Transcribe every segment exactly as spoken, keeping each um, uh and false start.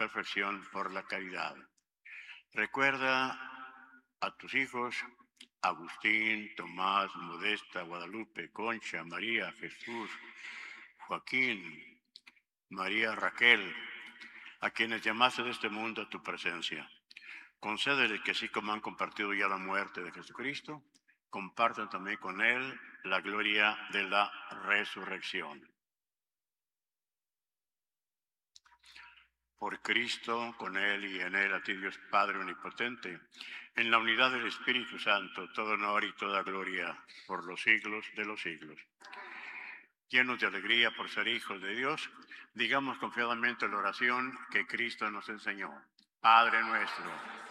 perfección por la caridad. Recuerda a tus hijos Agustín, Tomás, Modesta, Guadalupe, Concha, María, Jesús, Joaquín, María Raquel, a quienes llamaste de este mundo a tu presencia. Concédele que así como han compartido ya la muerte de Jesucristo, compartan también con Él la gloria de la resurrección. Por Cristo, con Él y en Él, a ti Dios Padre Omnipotente, en la unidad del Espíritu Santo, todo honor y toda gloria por los siglos de los siglos. Llenos de alegría por ser hijos de Dios, digamos confiadamente la oración que Cristo nos enseñó. Padre nuestro,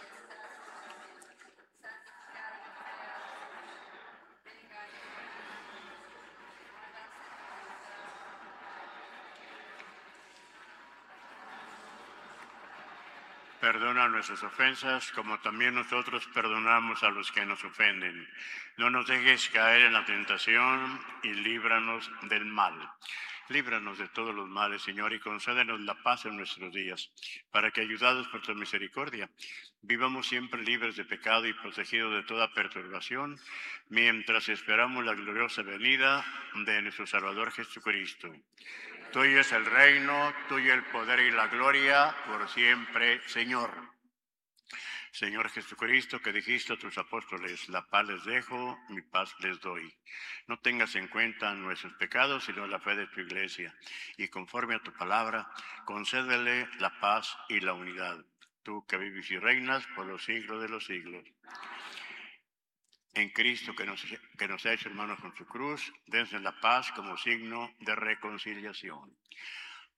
perdona nuestras ofensas, como también nosotros perdonamos a los que nos ofenden. No nos dejes caer en la tentación y líbranos del mal. Líbranos de todos los males, Señor, y concédenos la paz en nuestros días, para que, ayudados por tu misericordia, vivamos siempre libres de pecado y protegidos de toda perturbación, mientras esperamos la gloriosa venida de nuestro Salvador Jesucristo. Tuyo es el reino, tuyo el poder y la gloria, por siempre, Señor. Señor Jesucristo, que dijiste a tus apóstoles, la paz les dejo, mi paz les doy. No tengas en cuenta nuestros pecados, sino la fe de tu iglesia. Y conforme a tu palabra, concédele la paz y la unidad. Tú que vives y reinas por los siglos de los siglos. En Cristo, que nos, que nos ha hecho hermanos con su cruz, dense la paz como signo de reconciliación.